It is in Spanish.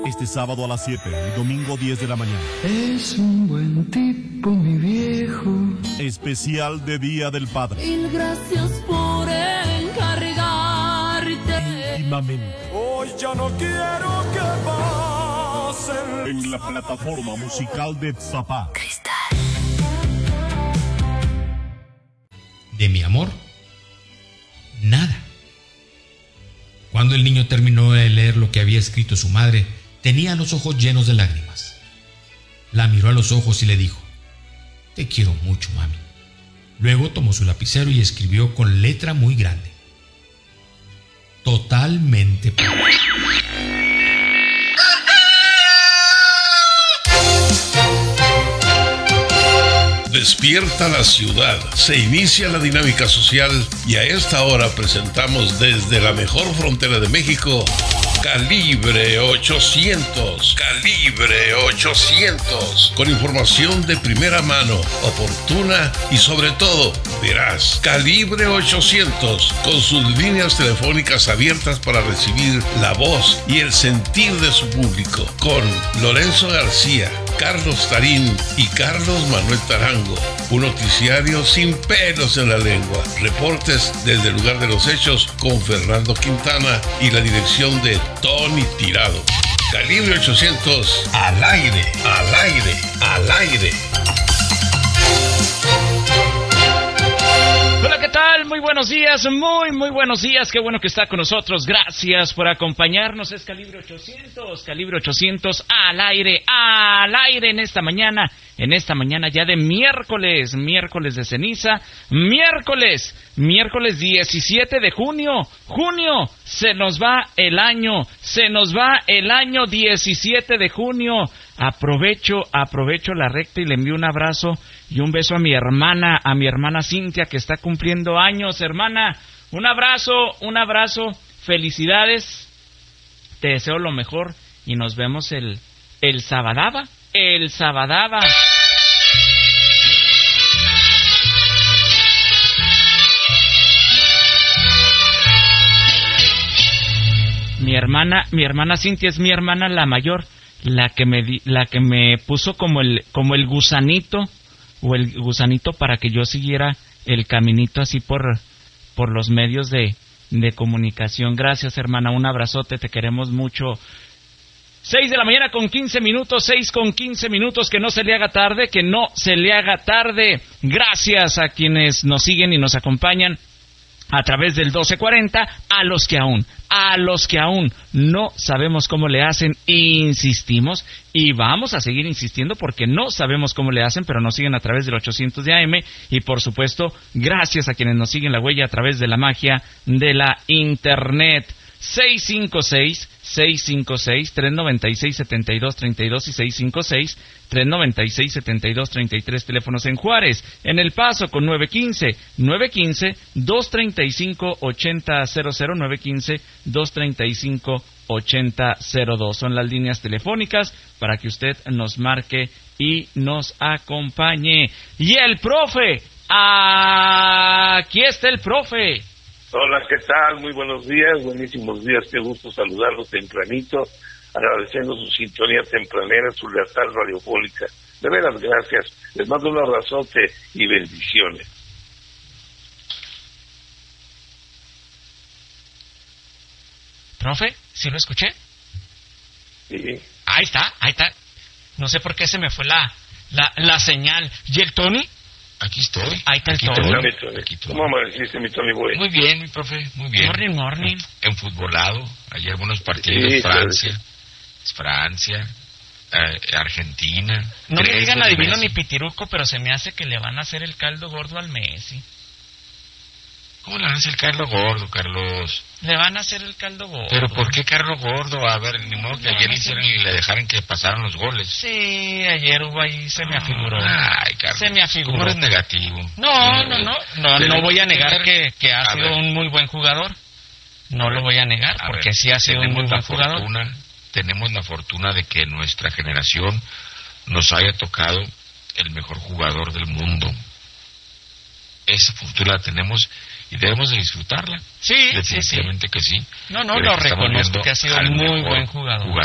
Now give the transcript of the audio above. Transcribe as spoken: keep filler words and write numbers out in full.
Este sábado a las siete y domingo diez de la mañana. Es un buen tipo, mi viejo. Especial de Día del Padre. Mil gracias por encargarte. Íntimamente. Hoy ya no quiero que pasen. En la plataforma musical de Zapá. Cristal. De mi amor, nada. Cuando el niño terminó de leer lo que había escrito su madre, tenía los ojos llenos de lágrimas. La miró a los ojos y le dijo: te quiero mucho, mami. Luego tomó su lapicero y escribió con letra muy grande: totalmente. Despierta la ciudad, se inicia la dinámica social y a esta hora presentamos desde la mejor frontera de México, Calibre ochocientos, Calibre ochocientos, con información de primera mano, oportuna y sobre todo veraz. Calibre ochocientos, con sus líneas telefónicas abiertas para recibir la voz y el sentir de su público, con Lorenzo García, Carlos Tarín y Carlos Manuel Tarango. Un noticiario sin pelos en la lengua. Reportes desde el lugar de los hechos con Fernando Quintana y la dirección de Tony Tirado. Calibre ochocientos, al aire, al aire, al aire. Hola, ¿qué tal? Muy buenos días, muy, muy buenos días. Qué bueno que está con nosotros. Gracias por acompañarnos. Es Calibre ochocientos, Calibre ochocientos al aire, al aire en esta mañana, en esta mañana ya de miércoles, miércoles de ceniza, miércoles, miércoles diecisiete de junio, junio, se nos va el año, se nos va el año diecisiete de junio. Aprovecho, aprovecho la recta y le envío un abrazo y un beso a mi hermana, a mi hermana Cintia, que está cumpliendo años. Hermana, un abrazo, un abrazo, felicidades, te deseo lo mejor y nos vemos el, el sabadaba, el sabadaba. Mi hermana, mi hermana Cintia es mi hermana la mayor, la que me di, la que me puso como el como el gusanito o el gusanito para que yo siguiera el caminito así por por los medios de de comunicación. Gracias, hermana, un abrazote, te queremos mucho. Seis de la mañana con quince minutos, seis con quince minutos, que no se le haga tarde, que no se le haga tarde. Gracias a quienes nos siguen y nos acompañan a través del doce cuarenta, a los que aún, a los que aún no sabemos cómo le hacen, insistimos y vamos a seguir insistiendo porque no sabemos cómo le hacen, pero nos siguen a través del ochocientos de A M y por supuesto, gracias a quienes nos siguen la huella a través de la magia de la internet. seis cinco seis, seis cinco seis, tres nueve seis, siete dos tres dos y seis cinco seis, tres nueve seis, siete dos tres tres, teléfonos en Juárez, en El Paso con nueve uno cinco, nueve uno cinco, dos tres cinco, ocho cero cero cero, nueve uno cinco, dos tres cinco, ocho cero cero dos. Son las líneas telefónicas para que usted nos marque y nos acompañe. Y el profe, aquí está el profe. Hola, ¿qué tal? Muy buenos días, buenísimos días, qué gusto saludarlos tempranito, agradeciendo su sintonía tempranera, su lealtad radiofónica. De veras, gracias. Les mando un abrazote y bendiciones. ¿Profe? ¿Sí lo escuché? Sí. Ahí está, ahí está. No sé por qué se me fue la, la, la señal. ¿Y el Tony? Aquí estoy. Ahí está el Aquí Tony. Hola, mi Tony. ¿Cómo amaneciste, mi Tony Boy? Muy bien, mi profe, muy bien. Morning, morning. En futbolado, ayer buenos partidos, Sí, Francia, sí. Francia, eh, Argentina. No me Tres digan de adivino Messi. ni pitiruco, pero se me hace que le van a hacer el caldo gordo al Messi. ¿Cómo le van a hacer el Carlos Gordo, Carlos? Le van a hacer el caldo gordo. ¿Pero por qué Carlos Gordo? A ver, ni modo que No, ayer no sé. hicieran y le dejaran que pasaran los goles. Sí, ayer hubo ahí, se me afiguró. Ay, Carlos. Se me afiguró. ¿Cómo eres negativo? No, no, no, no, Pero no voy a negar tener- que, que ha a sido ver. un muy buen jugador. No lo voy a negar, A porque ver, sí ha sido un tenemos muy buen la jugador. fortuna, tenemos la fortuna de que nuestra generación nos haya tocado el mejor jugador del mundo. Esa fortuna la tenemos y debemos de disfrutarla. Sí, sí, sí. Definitivamente que sí. No, no, Pero lo estamos reconozco viendo que ha sido al muy mejor buen jugador.